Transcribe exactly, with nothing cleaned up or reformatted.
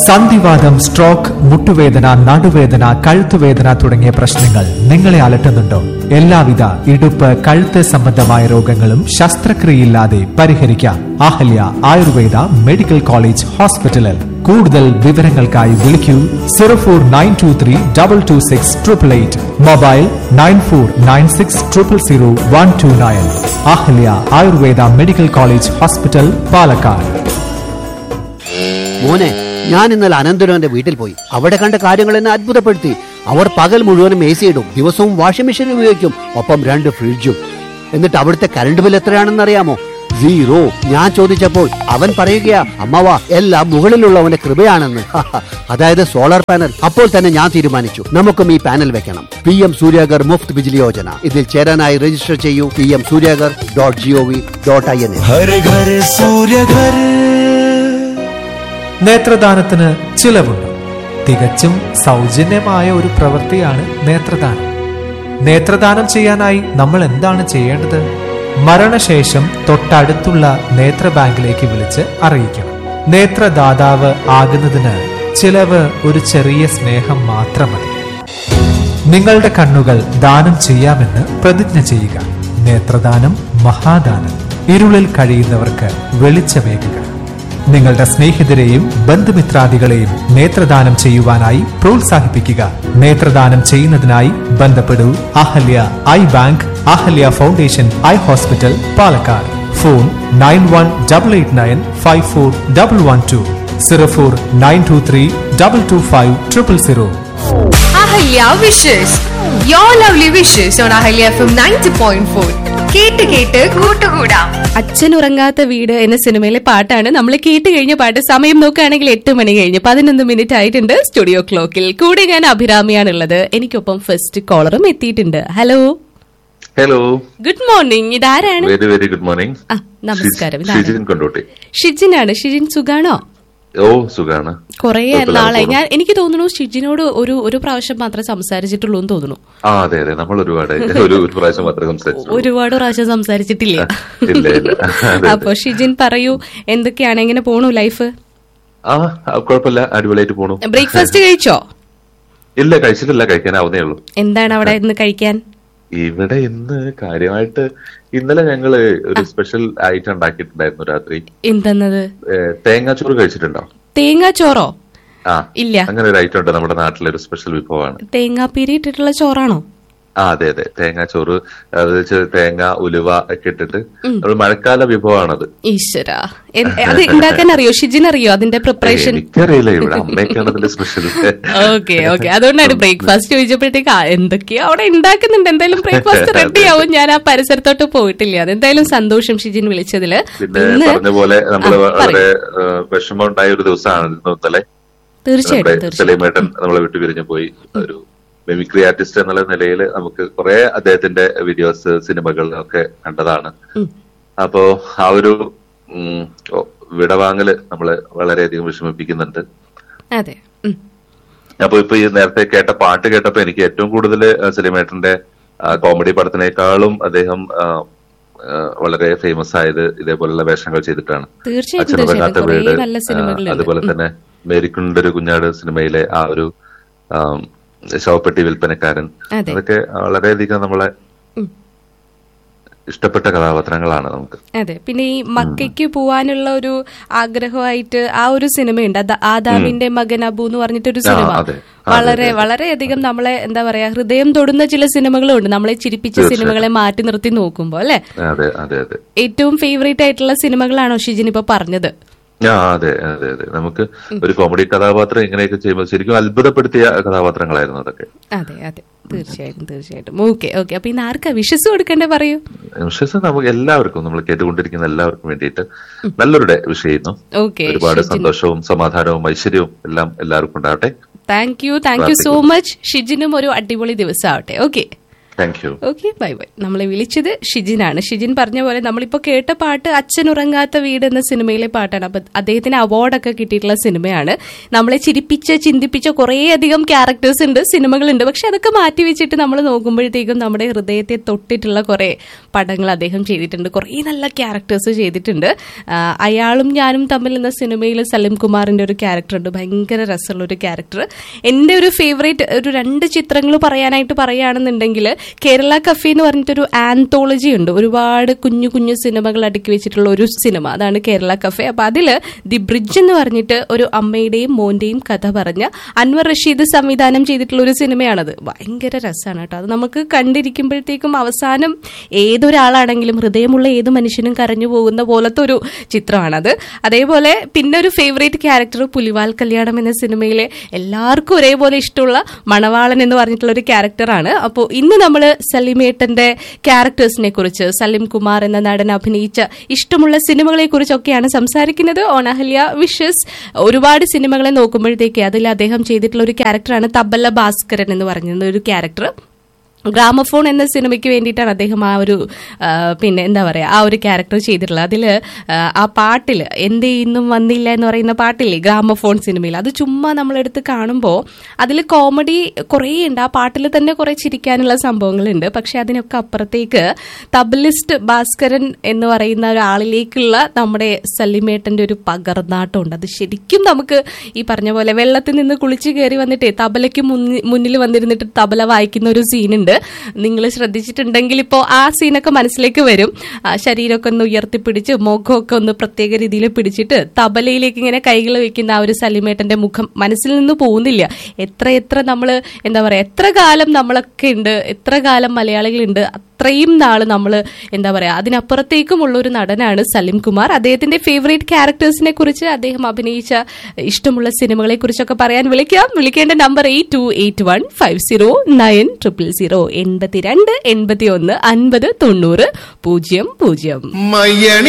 സന്ധിവാതം, stroke, മുട്ടുവേദന, നടുവേദന, കഴുത്തുവേദന തുടങ്ങിയ പ്രശ്നങ്ങൾ നിങ്ങളെ അലട്ടുന്നുണ്ടോ? എല്ലാവിധ ഇടുപ്പ്, കഴുത്ത് സംബന്ധമായ രോഗങ്ങളും ശസ്ത്രക്രിയയില്ലാതെ പരിഹരിക്കാം. അഹല്യ ആയുർവേദ മെഡിക്കൽ കോളേജ് ഹോസ്പിറ്റലിൽ. കൂടുതൽ വിവരങ്ങൾക്കായി വിളിക്കൂ zero four nine to three double two six triple eight. Mobile nine four nine six triple zero one two nine. Ahalya Ayurveda medical college hospital, Palakkad. മോനെ, ഞാൻ ഇന്നലെ അനന്തരവന്റെ വീട്ടിൽ പോയി. അവിടെ കണ്ട കാര്യങ്ങൾ എന്നെ അത്ഭുതപ്പെടുത്തി. അവർ പകൽ മുഴുവനും എ സി ഇടും, ദിവസവും വാഷിംഗ് മെഷീൻ ഉപയോഗിക്കും, ഒപ്പം രണ്ട് ഫ്രിഡ്ജും. എന്നിട്ട് അവിടുത്തെ കറണ്ട് ബിൽ എത്രയാണെന്ന് അറിയാമോ? സീറോ. ഞാൻ ചോദിച്ചപ്പോൾ അവൻ പറയുകയാ, അമ്മവാ എല്ലാം മുകളിലുള്ളവന്റെ കൃപയാണെന്ന്. അതായത് സോളാർ പാനൽ. അപ്പോൾ തന്നെ ഞാൻ തീരുമാനിച്ചു, നമുക്കും ഈ പാനൽ വെക്കണം. P M Suryaghar Muft Bijli Yojana. ഇതിൽ ചേരാനായി രജിസ്റ്റർ ചെയ്യൂ P M Suryaghar dot G O V dot I N. നേത്രദാനത്തിന് ചിലവുണ്ട്. തികച്ചും സൗജന്യമായ ഒരു പ്രവൃത്തിയാണ് നേത്രദാനം. നേത്രദാനം ചെയ്യാനായി നമ്മൾ എന്താണ് ചെയ്യേണ്ടത്? മരണശേഷം തൊട്ടടുത്തുള്ള നേത്ര ബാങ്കിലേക്ക് വിളിച്ച് അറിയിക്കണം. നേത്രദാതാവ് ആകുന്നതിന് ചിലവ് ഒരു ചെറിയ സ്നേഹം മാത്രം മതി. നിങ്ങളുടെ കണ്ണുകൾ ദാനം ചെയ്യാമെന്ന് പ്രതിജ്ഞ ചെയ്യുക. നേത്രദാനം മഹാദാനം. ഇരുളിൽ കഴിയുന്നവർക്ക് വെളിച്ചമേകുക. നിങ്ങളുടെ സ്നേഹിതരെയും ബന്ധുമിത്രാദികളെയും നേത്രദാനം ചെയ്യുവാനായി പ്രോത്സാഹിപ്പിക്കുക. നേത്രദാനം ചെയ്യുന്നതിനായി ബന്ധപ്പെടൂ Ahalya I bank, Ahalya foundation eye hospital, Palakkad. Phone nine one double eight nine five four double one two, zero four nine to three double two five triple zero. Ahalya wishes your lovely wishes on Ahalya F M ninety point four. കേട്ട് കേട്ട് കൂട്ടുകൂടാം. അച്ഛൻ ഉറങ്ങാത്ത വീട് എന്ന സിനിമയിലെ പാട്ടാണ് നമ്മൾ കേട്ട് കഴിഞ്ഞ പാട്ട്. സമയം നോക്കുകയാണെങ്കിൽ എട്ട് മണി കഴിഞ്ഞ് പതിനൊന്ന് മിനിറ്റ് ആയിട്ടുണ്ട് സ്റ്റുഡിയോ ക്ലോക്കിൽ. കൂടെ ഞാൻ അഭിരാമിയാണുള്ളത്. എനിക്കൊപ്പം ഫസ്റ്റ് കോളറും എത്തിയിട്ടുണ്ട്. Hello hello, good morning. ഇതാരാണ്? Very very good morning. നമസ്കാരം. ഷിജിൻ. ഷിജിൻ സുഖാണോ? ഓ, സുഖാണ്. കൊറേ നാളായി. ഞാൻ എനിക്ക് തോന്നുന്നു ഷിജിനോട് ഒരു ഒരു പ്രാവശ്യം മാത്രമേ സംസാരിച്ചിട്ടുള്ളൂ എന്ന് തോന്നുന്നു. ആ, അതെ അതെ, നമ്മൾ ഒരുപാട് ഒരു പ്രാവശ്യം മാത്രമേ സംസാരിച്ചു. ഒരുപാട് പ്രാവശ്യം സംസാരിച്ചിട്ടില്ല. അപ്പൊ ഷിജിൻ പറയൂ, എന്തൊക്കെയാണ്, എങ്ങനെ പോണു ലൈഫ്? ആ, കുഴപ്പമില്ല, അടിപൊളിയായിട്ട് പോണു. ബ്രേക്ക്ഫാസ്റ്റ് കഴിച്ചോ? ഇല്ല, കഴിച്ചിട്ടില്ല, കഴിക്കാനാവുന്നേ ഉള്ളൂ. എന്താണ് അവിടെ ഇന്ന് കഴിക്കാൻ? ഇവിടെ ഇന്ന് കാര്യമായിട്ട് ഇന്നലെ ഞങ്ങള് ഒരു സ്പെഷ്യൽ ഐറ്റം ഉണ്ടാക്കിയിട്ടുണ്ടായിരുന്നു രാത്രി. എന്തെന്നത്? തേങ്ങാച്ചോറ് കഴിച്ചിട്ടുണ്ടോ? തേങ്ങാച്ചോറോ? ആ, ഇല്ല. അങ്ങനെ ഒരു ഐറ്റം ഉണ്ട് നമ്മുടെ നാട്ടിലെ ഒരു സ്പെഷ്യൽ വിഭവമാണ്. തേങ്ങാപ്പീരി ഇട്ടിട്ടുള്ള ചോറാണോ? ആ, അതെ അതെ, തേങ്ങാച്ചോറ്. അത് തേങ്ങ, ഉലുവ ഒക്കെ ഇട്ടിട്ട് നമ്മൾ മഴക്കാല വിഭവമാണത്. ഈശ്വര, അത് ഉണ്ടാക്കാൻ അറിയോ? ഷിജിൻ അറിയോ അതിന്റെ പ്രിപ്പറേഷൻ? എനിക്കറിയില്ല, ഇവിടെ അമ്മയ്ക്കാണ് അതിന്റെ സ്പെഷ്യൽ. ഓക്കെ ഓക്കെ, അതുകൊണ്ടാണ് ബ്രേക്ക്ഫാസ്റ്റ് ചോദിച്ചപ്പോഴത്തേക്ക് എന്തൊക്കെയോ അവിടെ ഉണ്ടാക്കുന്നുണ്ട്. എന്തായാലും ബ്രേക്ക്ഫാസ്റ്റ് റെഡി ആവും. ഞാൻ ആ പരിസരത്തോട്ട് പോയിട്ടില്ല. അതെന്തായാലും സന്തോഷം ഷിജിൻ വിളിച്ചതില്. പിന്നെ പറഞ്ഞ പോലെ നമ്മള് വളരെ വിഷമം ഉണ്ടായ ഒരു ദിവസമാണ് ഇന്നലെ. തീർച്ചയായിട്ടും സലീമേട്ടൻ നമ്മളെ വിട്ടു പിരിഞ്ഞു പോയി. ഒരു മിമിക്രി ആർട്ടിസ്റ്റ് എന്നുള്ള നിലയിൽ നമുക്ക് കുറെ അദ്ദേഹത്തിന്റെ വീഡിയോസ്, സിനിമകൾ ഒക്കെ കണ്ടതാണ്. അപ്പോ ആ ഒരു വിടവാങ്ങല് നമ്മളെ വളരെയധികം വിഷമിപ്പിക്കുന്നുണ്ട്. അതെ. അപ്പൊ ഇപ്പൊ ഈ നേരത്തെ കേട്ട പാട്ട് കേട്ടപ്പോ എനിക്ക് ഏറ്റവും കൂടുതൽ സലീമേട്ടന്റെ കോമഡി പടത്തിനേക്കാളും അദ്ദേഹം വളരെ ഫേമസ് ആയത് ഇതേപോലുള്ള വേഷങ്ങൾ ചെയ്തിട്ടാണ്. അച്ഛനുറങ്ങാത്ത വീട്, അതുപോലെ തന്നെ മേരിക്കുണ്ടൊരു കുഞ്ഞാട് സിനിമയിലെ ആ ഒരു ശവപ്പെട്ടി വിൽപ്പനക്കാരൻ, അതൊക്കെ വളരെയധികം നമ്മളെ ഇഷ്ടപ്പെട്ട കഥാപാത്രങ്ങളാണ് നമുക്ക്. അതെ. പിന്നെ ഈ മക്കയ്ക്ക് പോവാനുള്ള ഒരു ആഗ്രഹമായിട്ട് ആ ഒരു സിനിമയുണ്ട്, ആദാമിന്റെ മകൻ അബു എന്ന് പറഞ്ഞിട്ടൊരു സിനിമ. വളരെ വളരെയധികം നമ്മളെ എന്താ പറയാ, ഹൃദയം തൊടുന്ന ചില സിനിമകളും ഉണ്ട്, നമ്മളെ ചിരിപ്പിച്ച സിനിമകളെ മാറ്റി നിർത്തി നോക്കുമ്പോ അല്ലെ. ഏറ്റവും ഫേവറേറ്റ് ആയിട്ടുള്ള സിനിമകളാണോ ഷിജിൻ ഇപ്പൊ പറഞ്ഞത്? ആ, അതെ അതെ അതെ, നമുക്ക് ഒരു കോമഡി കഥാപാത്രം ഇങ്ങനെയൊക്കെ ചെയ്യുമ്പോൾ ശരിക്കും അത്ഭുതപ്പെടുത്തിയ കഥാപാത്രങ്ങളായിരുന്നു അതൊക്കെ. അതെ അതെ, തീർച്ചയായിട്ടും തീർച്ചയായിട്ടും. ഓക്കെ ഓക്കെ, അപ്പൊ ഇന്ന് ആർക്കാ വിഷസ് കൊടുക്കണ്ടേ പറയൂ? വിഷസ് നമുക്ക് എല്ലാവർക്കും, നമ്മൾ കേട്ടുകൊണ്ടിരിക്കുന്ന എല്ലാവർക്കും വേണ്ടിയിട്ട് നല്ലൊരു ഡേ വിഷ് ചെയ്യുന്നു. ഒരുപാട് സന്തോഷവും സമാധാനവും ഐശ്വര്യവും എല്ലാം എല്ലാവർക്കും ഉണ്ടാവട്ടെ. Thank you thank you so much. ഷിജിനും ഒരു അടിപൊളി ദിവസം ആവട്ടെ. Okay, thank you. Okay, bye bye. നമ്മളെ വിളിച്ചത് ഷിജിനാണ്. ഷിജിൻ പറഞ്ഞ പോലെ നമ്മളിപ്പോ കേട്ട പാട്ട് അച്ഛൻ ഉറങ്ങാത്ത വീട് എന്ന സിനിമയിലെ പാട്ടാണ്. അപ്പൊ അദ്ദേഹത്തിന് അവാർഡൊക്കെ കിട്ടിയിട്ടുള്ള സിനിമയാണ്. നമ്മളെ ചിരിപ്പിച്ച ചിന്തിപ്പിച്ച കുറേ അധികം ക്യാരക്ടേഴ്സ് ഉണ്ട്, സിനിമകളുണ്ട്. പക്ഷെ അതൊക്കെ മാറ്റി വെച്ചിട്ട് നമ്മൾ നോക്കുമ്പോഴത്തേക്കും നമ്മുടെ ഹൃദയത്തെ തൊട്ടിട്ടുള്ള കുറെ പടങ്ങൾ അദ്ദേഹം ചെയ്തിട്ടുണ്ട്. കുറേ നല്ല ക്യാരക്ടേഴ്സ് ചെയ്തിട്ടുണ്ട്. അയാളും ഞാനും തമ്മിൽ എന്ന സിനിമയിൽ സലിം കുമാറിന്റെ ഒരു ക്യാരക്ടർ ഉണ്ട്, ഭയങ്കര രസമുള്ള ഒരു ക്യാരക്ടർ. എന്റെ ഒരു ഫേവറേറ്റ് ഒരു രണ്ട് ചിത്രങ്ങൾ പറയാനായിട്ട് പറയുകയാണെന്നുണ്ടെങ്കിൽ കേരള കഫേ എന്ന് പറഞ്ഞിട്ടൊരു ആന്തോളജി ഉണ്ട്, ഒരുപാട് കുഞ്ഞു കുഞ്ഞു സിനിമകൾ അടുക്കി വെച്ചിട്ടുള്ള ഒരു സിനിമ, അതാണ് കേരള കഫേ. അപ്പൊ അതില് ദി ബ്രിഡ്ജ് എന്ന് പറഞ്ഞിട്ട് ഒരു അമ്മയുടെയും മോന്റെയും കഥ പറഞ്ഞ അൻവർ റഷീദ് സംവിധാനം ചെയ്തിട്ടുള്ള ഒരു സിനിമയാണത്. ഭയങ്കര രസമാണ് കേട്ടോ. അത് നമുക്ക് കണ്ടിരിക്കുമ്പോഴത്തേക്കും അവസാനം ഏതൊരാളാണെങ്കിലും ഹൃദയമുള്ള ഏത് മനുഷ്യനും കരഞ്ഞു പോകുന്ന പോലത്തെ ഒരു ചിത്രമാണത്. അതേപോലെ പിന്നെ ഒരു ഫേവറേറ്റ് ക്യാരക്ടർ പുലിവാൽ കല്യാണം എന്ന സിനിമയിലെ എല്ലാവർക്കും ഒരേപോലെ ഇഷ്ടമുള്ള മണവാളൻ എന്ന് പറഞ്ഞിട്ടുള്ള ഒരു ക്യാരക്ടറാണ്. അപ്പോൾ ഇന്ന് നമ്മൾ സലിമേട്ടന്റെ ക്യാരക്ടേഴ്സിനെ കുറിച്ച്, സലിം കുമാർ എന്ന നടൻ അഭിനയിച്ച ഇഷ്ടമുള്ള സിനിമകളെ കുറിച്ചൊക്കെയാണ് സംസാരിക്കുന്നത്. On Ahalya wishes. ഒരുപാട് സിനിമകളെ നോക്കുമ്പോഴത്തേക്ക് അതിൽ അദ്ദേഹം ചെയ്തിട്ടുള്ള ഒരു ക്യാരക്ടറാണ് തബല ഭാസ്കരൻ എന്ന് പറഞ്ഞ ഒരു ക്യാരക്ടർ. ഗ്രാമഫോൺ എന്ന സിനിമയ്ക്ക് വേണ്ടിയിട്ടാണ് അദ്ദേഹം ആ ഒരു പിന്നെ എന്താ പറയാ ആ ഒരു ക്യാരക്ടർ ചെയ്തിട്ടുള്ളത്. അതില് ആ പാട്ടില് എന്തേ ഇന്നും വന്നില്ല എന്ന് പറയുന്ന പാട്ടില്ലേ ഗ്രാമഫോൺ സിനിമയിൽ, അത് ചുമ്മാ നമ്മളെടുത്ത് കാണുമ്പോൾ അതിൽ കോമഡി കുറേ ഉണ്ട്. ആ പാട്ടിൽ തന്നെ കുറെ ചിരിക്കാനുള്ള സംഭവങ്ങളുണ്ട്. പക്ഷെ അതിനൊക്കെ അപ്പുറത്തേക്ക് തബലിസ്റ്റ് ഭാസ്കരൻ എന്ന് പറയുന്ന ഒരാളിലേക്കുള്ള നമ്മുടെ സലിമേട്ടന്റെ ഒരു പകർന്നാട്ടം ഉണ്ട്. അത് ശരിക്കും നമുക്ക് ഈ പറഞ്ഞ പോലെ വെള്ളത്തിൽ നിന്ന് കുളിച്ച് കയറി വന്നിട്ട് തബലയ്ക്ക് മുന്നിൽ വന്നിരുന്നിട്ട് തബല വായിക്കുന്ന ഒരു സീനുണ്ട്. നിങ്ങൾ ശ്രദ്ധിച്ചിട്ടുണ്ടെങ്കിൽ ഇപ്പോൾ ആ സീനൊക്കെ മനസ്സിലേക്ക് വരും. ശരീരമൊക്കെ ഒന്ന് ഉയർത്തിപ്പിടിച്ച് മുഖമൊക്കെ ഒന്ന് പ്രത്യേക രീതിയിൽ പിടിച്ചിട്ട് തബലയിലേക്ക് ഇങ്ങനെ കൈകൾ വെക്കുന്ന ആ ഒരു സലിമേട്ടന്റെ മുഖം മനസ്സിൽ നിന്ന് പോകുന്നില്ല. എത്ര എത്ര നമ്മൾ എന്താ പറയാ എത്ര കാലം നമ്മളൊക്കെ ഉണ്ട്, എത്ര കാലം മലയാളികളുണ്ട്, അത്രയും നാള് നമ്മൾ എന്താ പറയാ അതിനപ്പുറത്തേക്കുമുള്ള ഒരു നടനാണ് സലിം കുമാർ. അദ്ദേഹത്തിന്റെ ഫേവറേറ്റ് ക്യാരക്ടേഴ്സിനെ കുറിച്ച്, അദ്ദേഹം അഭിനയിച്ച ഇഷ്ടമുള്ള സിനിമകളെ കുറിച്ചൊക്കെ പറയാൻ വിളിക്കാം. വിളിക്കേണ്ട number eight to eight one five zero nine triple zero എൺപത്തിരണ്ട് എൺപത്തി ഒന്ന് അൻപത് തൊണ്ണൂറ് പൂജ്യം പൂജ്യം.